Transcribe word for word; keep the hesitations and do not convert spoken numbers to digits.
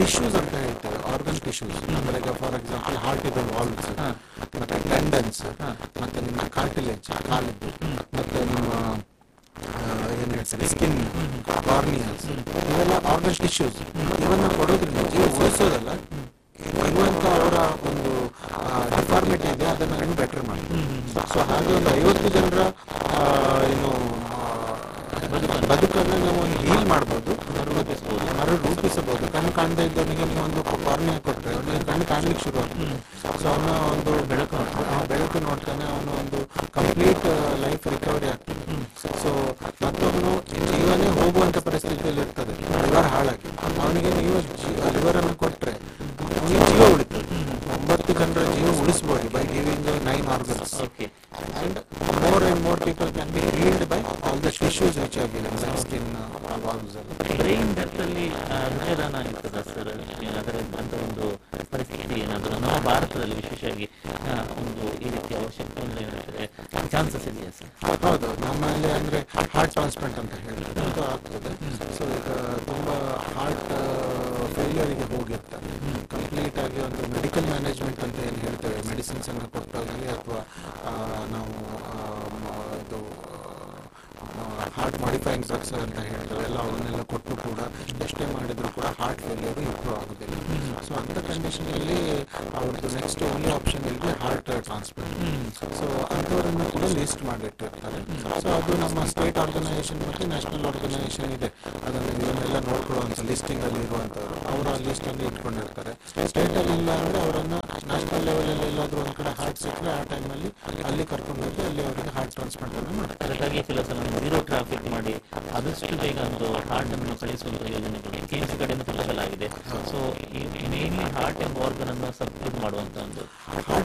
Tissues ಅಂತ ಹೇಳ್ತೇವೆ, organ tissues. ಅಂದ್ರೆ ಈಗ ಫಾರ್ ಎಕ್ಸಾಂಪಲ್ ಹಾರ್ಟ್ ಇದೆ, ವಾಲ್ವ್ಸ್, ಮತ್ತೆ ಟೆಂಡನ್ಸ್, ಮತ್ತೆ ನಿಮ್ಮ ಕಾರ್ಟಿಲೇಜ್ ಕಾಲಿದ್ದು, ಮತ್ತೆ ನಿಮ್ಮ ಏನ್ ಹೇಳ್ತಾರೆ ಸ್ಕಿನ್, ಕಾರ್ನಿಯಾಸ್, ಇವೆಲ್ಲ ಆರ್ಗನ್ ಟಿಶ್ಯೂಸ್. ಇವನ್ನ ಕೊಡೋದ್ರಿಂದ ಜೀವ ಉಳಿಸೋದಲ್ಲ, ಇರುವಂತ ಅವರ ಒಂದು ಡಿಫಾರ್ಮಿಟಿ ಇದೆ ಅದನ್ನು ಬೆಟರ್ ಮಾಡಿ. ಸೊ ಹಾಗೆ ಒಂದು ಐವತ್ತು ಜನರ ಏನು ಬದುಕನ್ನು ನಾವು ಒಂದು ಹೀಲ್ ಮಾಡ್ಬೋದು, ಮರುರೂಪಿಸಬಹುದು ಮರು ರೂಪಿಸಬಹುದು. ಕಣ್ಣು ಕಾಣದೇ ಇದ್ದವನಿಗೆ ನೀವು ಒಂದು ಕಾರ್ನಿಯಾ ಕೊಟ್ಟರೆ ಅವನಿಗೆ ಕಣ್ಣು ಕಾಣ್ಲಿಕ್ಕೆ ಶುರು ಆಗ್ತದೆ. ಸೊ ಅವನ ಒಂದು ಬೆಳಕು ಬೆಳಕು ನೋಡ್ತಾನೆ, ಅವನು ಒಂದು ಕಂಪ್ಲೀಟ್ ಲೈಫ್ ರಿಕವರಿ ಆಗ್ತದೆ. ಸೊ ಮತ್ತೊಬ್ಬನು ಜೀವನೇ ಹೋಗುವಂತ ಪರಿಸ್ಥಿತಿಯಲ್ಲಿ ಇರ್ತದೆ, ಲಿವರ್ ಹಾಳಾಗಿ, ಅವನಿಗೆ ನೀವು ಲಿವರ್ ಅನ್ನು ಕೊಟ್ಟರೆ ಅವನಿಗೆ ಜೀವ ಉಳಿತದೆ. ಒಂಬತ್ತು ಜನರ ಜೀವ ಉಳಿಸಬಹುದು by giving nine organs. And more and more people can be healed by all the tissues which are given, skin, valves ಎಲ್ಲ. ಬ್ರೈನ್ ಡೆತ್ ಅಲ್ಲಿ ಹೃದಯದಾನ ಆಗಿರ್ತದ ಸರ್? ಅದರ ಅಂತ ಒಂದು ಪರಿಸ್ಥಿತಿ ಏನಾದರೂ ನಮ್ಮ ಭಾರತದಲ್ಲಿ ವಿಶೇಷವಾಗಿ ಒಂದು ಈ ರೀತಿಯ ಅವಶ್ಯಕತೆ ಚಾನ್ಸಸ್ ಇದೆಯಾ ಸರ್? ಹೌದು, ನಮ್ಮಲ್ಲಿ ಅಂದ್ರೆ ಹಾರ್ಟ್ ಟ್ರಾನ್ಸ್ಪ್ಲಾಂಟ್ ಅಂತ ಹೇಳಿದ್ರೆ ಅದು ಆಗ್ತದೆ. ಸೊ ಈಗ ತುಂಬಾ ಹಾರ್ಟ್ ಫೇಲ್ಯೂರಿಗೆ ಹೋಗಿರ್ತಾರೆ, ಕಂಪ್ಲೀಟ್ ಆಗಿ ಒಂದು ಮೆಡಿಕಲ್ ಮ್ಯಾನೇಜ್ಮೆಂಟ್ ಅಂತ ಏನು ಹೇಳ್ತೇವೆ, ಮೆಡಿಸಿನ್ಸ್ ಅನ್ನು ಕೊಟ್ಟಾಗಲಿ ಅಥವಾ ನಾವು ಇದು ಹಾರ್ಟ್ ಮಾಡಿಫೈಯಿಂಗ್ ಡ್ರಗ್ಸ್ ಅಂತ ಹೇಳ್ತೇವೆ ಎಲ್ಲ, ಅವನ್ನೆಲ್ಲ ಕೊಟ್ಟು ಕೂಡ ಎಷ್ಟೇ ಮಾಡಿದ್ರು ಕೂಡ ಹಾರ್ಟ್ ಫೇಲ್ಯೂರ್ ಇಂಪ್ರೂವ್ ಆಗೋದಿಲ್ಲ. ಸೊ ಅಂಥ ಕಂಡೀಷನಲ್ಲಿ ಅವ್ರದ್ದು ನೆಕ್ಸ್ಟ್ ಓನ್ಲಿ ಆಪ್ಷನ್ ಇಲ್ಲಿ ಹಾರ್ಟ್ ಟ್ರಾನ್ಸ್ಪ್ಲಾಂಟ್. ಸೊ ಅಂಥವರನ್ನು ಕೂಡ ಲಿಸ್ಟ್ ಮಾಡಿಟ್ಟಿರ್ತಾರೆ. ಸೊ ಅದು ನಮ್ಮ ಸ್ಟೇಟ್ ಆರ್ಗನೈಸೇಷನ್ ಮತ್ತು ನ್ಯಾಷನಲ್ ಆರ್ಗನೈಸೇಷನ್ ಇದೆ, ಅದನ್ನು ಇವನ್ನೆಲ್ಲ ನೋಡ್ಕೊಳ್ಳುವಂಥ ಲಿಸ್ಟಿಂಗ್ ಅಲ್ಲಿ ಇರುವಂಥವ್ರು ಅವರು ಆ ಲಿಸ್ಟ್ ಅಲ್ಲಿ ಇಟ್ಕೊಂಡಿರ್ತಾರೆ. ಸ್ಟೇಟ್ ಅಲ್ಲಿ ಇಲ್ಲ ಅಂದ್ರೆ ಅವರನ್ನ ನ್ಯಾಷನಲ್ ಲೆವೆಲ್ ಎಲ್ಲಾದ್ರೂ ಒಂದ್ ಕಡೆ ಹಾರ್ಟ್ ಸಿಕ್ಕರೆ ಆ ಟೈಮಲ್ಲಿ ಅಲ್ಲಿ ಕರ್ಕೊಂಡು ಹೋಗಿ ಅಲ್ಲಿ ಅವರಿಗೆ ಹಾರ್ಟ್ ಟ್ರಾನ್ಸ್ಪ್ಲಾಂಟ್ ಅನ್ನು ಮಾಡ್ತಾರೆ. ಅದಕ್ಕಾಗಿ ಕೆಲಸ ಜೀರೋ ಟ್ರಾಫಿಕ್ ಮಾಡಿ ಆದಷ್ಟು ಬೇಗ ಒಂದು ಹಾರ್ಟ್ ಅನ್ನು ಕಳಿಸುವಂತಹ ಯೋಜನೆಗಳು ಕೆ ಎಂ ಸಿ ಕಡೆಯಿಂದ ತಿಳಿಸಲಾಗಿದೆ. ಸೊ ಈ ಮೇನ್ಲಿ ಹಾರ್ಟ್ ಎಂಬ ಆರ್ಗನ್ ಅನ್ನು ಸಬ್ಸ್ಟಿಟ್ಯೂಟ್ ಮಾಡುವಂತ